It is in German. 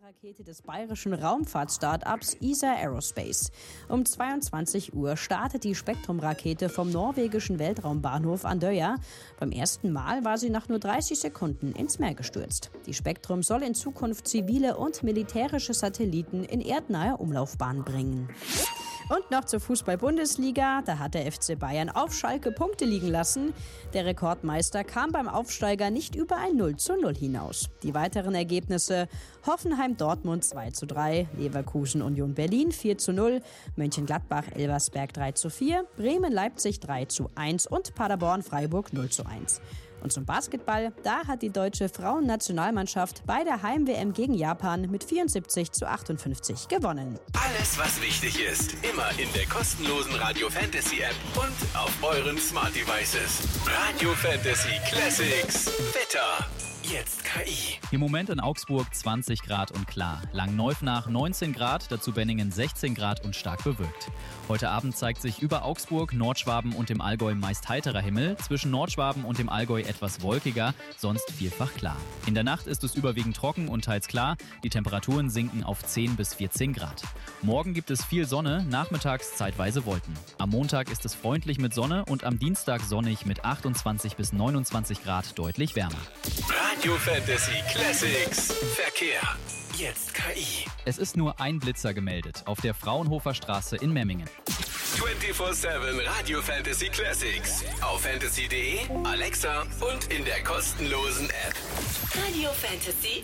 Trägerrakete des bayerischen Raumfahrt-Startups ESA Aerospace. Um 22 Uhr startet die Spektrum-Rakete vom norwegischen Weltraumbahnhof Andøya. Beim ersten Mal war sie nach nur 30 Sekunden ins Meer gestürzt. Die Spektrum soll in Zukunft zivile und militärische Satelliten in erdnahe Umlaufbahn bringen. Und noch zur Fußball-Bundesliga. Da hat der FC Bayern auf Schalke Punkte liegen lassen. Der Rekordmeister kam beim Aufsteiger nicht über ein 0:0 hinaus. Die weiteren Ergebnisse: Hoffenheim-Dortmund 2:3, Leverkusen-Union Berlin 4:0, Mönchengladbach-Elversberg 3:4, Bremen-Leipzig 3:1 und Paderborn-Freiburg 0:1. Und zum Basketball, da hat die deutsche Frauennationalmannschaft bei der Heim-WM gegen Japan mit 74:58 gewonnen. Alles, was wichtig ist, immer in der kostenlosen Radio Fantasy App und auf euren Smart Devices. Radio Fantasy Classics. Wetter. Jetzt KI. Im Moment in Augsburg 20 Grad und klar. Langneuvenach 19 Grad, dazu Benningen 16 Grad und stark bewölkt. Heute Abend zeigt sich über Augsburg, Nordschwaben und dem Allgäu meist heiterer Himmel. Zwischen Nordschwaben und dem Allgäu etwas wolkiger, sonst vielfach klar. In der Nacht ist es überwiegend trocken und teils klar. Die Temperaturen sinken auf 10 bis 14 Grad. Morgen gibt es viel Sonne, nachmittags zeitweise Wolken. Am Montag ist es freundlich mit Sonne und am Dienstag sonnig mit 28 bis 29 Grad deutlich wärmer. Radio Fantasy Classics. Verkehr. Jetzt KI. Es ist nur ein Blitzer gemeldet auf der Fraunhofer Straße in Memmingen. 24/7 Radio Fantasy Classics. Auf fantasy.de, Alexa und in der kostenlosen App. Radio Fantasy